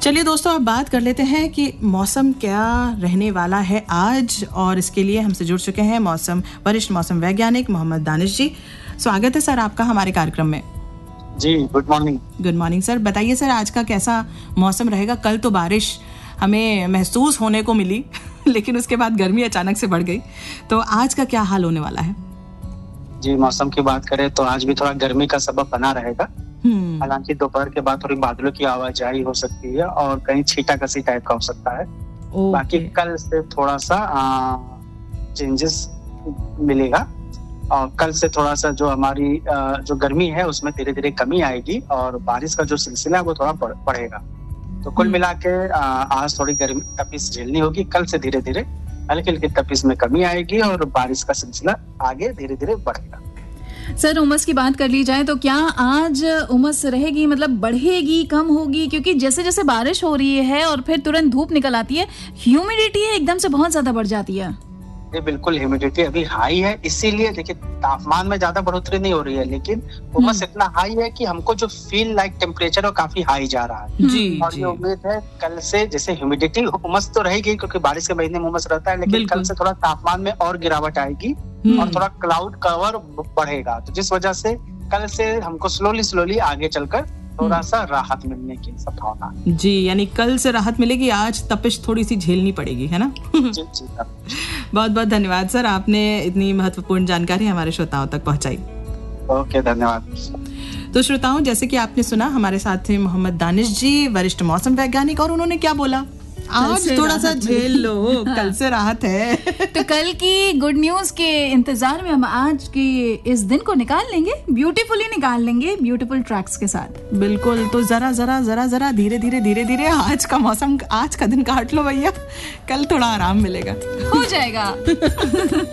चलिए दोस्तों, अब बात कर लेते हैं कि मौसम क्या रहने वाला है आज, और इसके लिए हमसे जुड़ चुके हैं वरिष्ठ मौसम वैज्ञानिक मोहम्मद दानिश जी। स्वागत है सर आपका हमारे कार्यक्रम में। जी, good morning. Good morning sir. बताइए सर, आज का कैसा मौसम रहेगा? कल तो बारिश हमें महसूस होने को मिली लेकिन उसके बाद गर्मी अचानक से बढ़ गई, तो आज का क्या हाल होने वाला है? जी, मौसम की बात करें तो आज भी थोड़ा गर्मी का सबब बना रहेगा। हालांकि दोपहर के बाद थोड़ी बादलों की आवाजाही हो सकती है और कहीं छींटा-कसी टाइप का हो सकता है। बाकी कल से थोड़ा सा चेंजेस मिलेगा और कल से थोड़ा सा जो हमारी जो गर्मी है उसमें धीरे धीरे कमी आएगी और बारिश का जो सिलसिला है वो थोड़ा बढ़ेगा। तो कुल मिला के आज थोड़ी गर्मी तपिश झेलनी होगी। कल से धीरे धीरे हल्की हल्की तपिश में कमी आएगी और बारिश का सिलसिला आगे धीरे धीरे बढ़ेगा। सर, उमस की बात कर ली जाए तो क्या आज उमस रहेगी, मतलब बढ़ेगी, कम होगी? क्योंकि जैसे जैसे बारिश हो रही है और फिर तुरंत धूप निकल आती है, ह्यूमिडिटी है एकदम से बहुत ज्यादा बढ़ जाती है। ये बिल्कुल ह्यूमिडिटी अभी हाई है, इसीलिए देखिए तापमान में ज्यादा बढ़ोतरी नहीं हो रही है, लेकिन उमस इतना हाई है कि हमको जो फील लाइक टेम्परेचर वो काफी हाई जा रहा है। और ये उम्मीद है कल से, जैसे ह्यूमिडिटी उमस तो रहेगी क्योंकि बारिश के महीने में उमस रहता है, लेकिन कल से थोड़ा तापमान में और गिरावट आएगी और थोड़ा क्लाउड कवर बढ़ेगा, तो जिस वजह से कल से हमको स्लोली आगे चलकर थोड़ा सा राहत मिलने की संभावना है। जी, यानी कल से राहत मिलेगी, आज तपिश थोड़ी सी झेलनी पड़ेगी, है ना? जी। बहुत बहुत धन्यवाद सर, आपने इतनी महत्वपूर्ण जानकारी हमारे श्रोताओं तक पहुंचाई। ओके, धन्यवाद। तो श्रोताओं, जैसे कि आपने सुना, हमारे साथ थे मोहम्मद दानिश जी, वरिष्ठ मौसम वैज्ञानिक, और उन्होंने क्या बोला? आज थोड़ा सा झेल लो, कल से राहत है। तो कल की गुड न्यूज के इंतजार में हम आज के इस दिन को निकाल लेंगे, ब्यूटीफुली निकाल लेंगे, ब्यूटीफुल ट्रैक्स के साथ। बिल्कुल। तो जरा धीरे धीरे आज का मौसम, आज का दिन काट लो भैया, कल थोड़ा आराम मिलेगा, हो जाएगा।